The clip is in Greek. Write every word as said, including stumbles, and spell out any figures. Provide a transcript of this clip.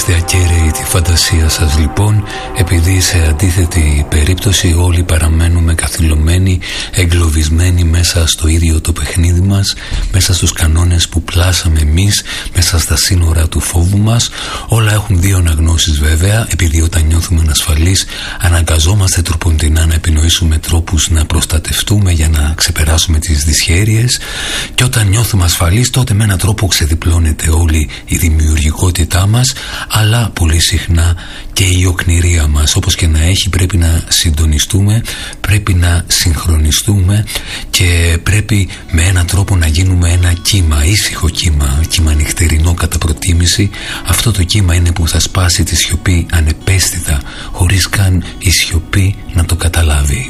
είστε ακέραιοι τη φαντασία σας λοιπόν, επειδή σε αντίθετη περίπτωση όλοι παραμένουμε καθυλωμένοι, εγκλωβισμένοι μέσα στο ίδιο το παιχνίδι μας, μέσα στους κανόνες που πλάσαμε εμείς, μέσα στα σύνορα του φόβου μας. Όλα έχουν δύο αναγνώσεις βέβαια, επειδή όταν νιώθουμε ανασφαλείς αναγκαζόμαστε τροποντινά να επινοήσουμε τρόπους να προστατευτούμε για να ξεπεράσουμε τις δυσχέρειες, και όταν νιώθουμε ασφαλείς τότε με έναν τρόπο ξεδιπλώνεται όλη η δημιουργικότητά μας, αλλά πολύ συχνά και η οκνηρία μας. Όπως και να έχει, πρέπει να συντονιστούμε, πρέπει να συγχρονιστούμε και πρέπει με έναν τρόπο να γίνουμε ένα κύμα, ήσυχο κύμα, κύμα νυχτερινό κατά προτίμηση. Αυτό το κύμα είναι που θα σπάσει τη σιωπή ανεπαίσθητα, χωρίς καν η σιωπή να το καταλάβει.